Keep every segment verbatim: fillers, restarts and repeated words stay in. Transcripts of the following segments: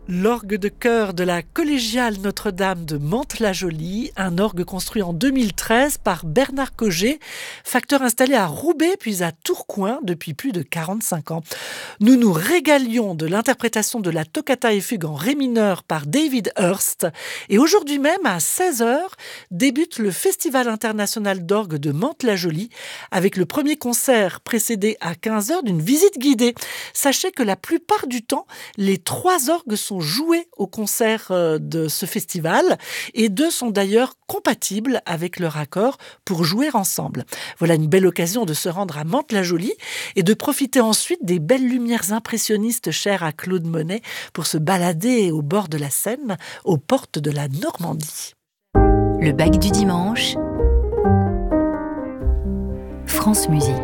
L'orgue de chœur de la collégiale Notre-Dame de Mantes-la-Jolie, un orgue construit en deux mille treize par Bernard Cogé, facteur installé à Roubaix puis à Tourcoing depuis plus de quarante-cinq ans. Nous nous régalions de l'interprétation de la toccata et fugue en ré mineur par David Hurst. Et aujourd'hui même, à seize heures, débute le Festival international d'orgue de Mantes-la-Jolie avec le premier concert précédé à quinze heures d'une visite guidée. Sachez que la plupart du temps, les trois orgues sont joués au concert de ce festival et deux sont d'ailleurs compatibles avec leur accord pour jouer ensemble. Voilà une belle occasion de se rendre à Mantes-la-Jolie et de profiter ensuite des belles lumières impressionnistes chères à Claude Monet pour se balader au bord de la Seine, aux portes de la Normandie. Le bac du dimanche, France Musique.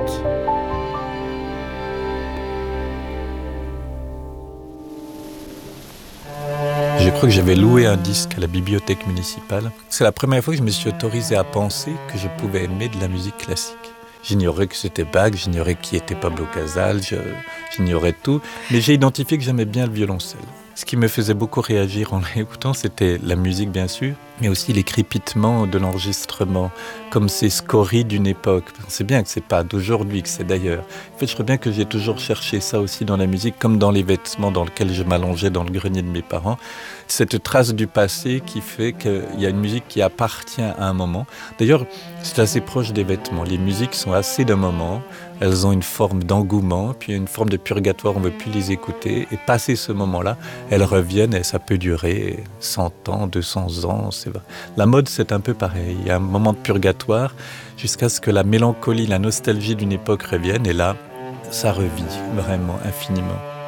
Je crois que j'avais loué un disque à la bibliothèque municipale. C'est la première fois que je me suis autorisé à penser que je pouvais aimer de la musique classique. J'ignorais que c'était Bach, j'ignorais qui était Pablo Casals, je, j'ignorais tout, mais j'ai identifié que j'aimais bien le violoncelle. Ce qui me faisait beaucoup réagir en l'écoutant, c'était la musique bien sûr, mais aussi les crépitements de l'enregistrement, comme ces scories d'une époque. C'est bien que c'est pas d'aujourd'hui, que c'est d'ailleurs. En fait, je crois bien que j'ai toujours cherché ça aussi dans la musique, comme dans les vêtements dans lesquels je m'allongeais dans le grenier de mes parents. Cette trace du passé qui fait qu'il y a une musique qui appartient à un moment. D'ailleurs, c'est assez proche des vêtements. Les musiques sont assez d'un moment, elles ont une forme d'engouement, puis une forme de purgatoire, on ne veut plus les écouter. Et passé ce moment-là, elles reviennent et ça peut durer cent ans, deux cents ans. C'est vrai. La mode, c'est un peu pareil. Il y a un moment de purgatoire jusqu'à ce que la mélancolie, la nostalgie d'une époque revienne. Et là, ça revit vraiment infiniment.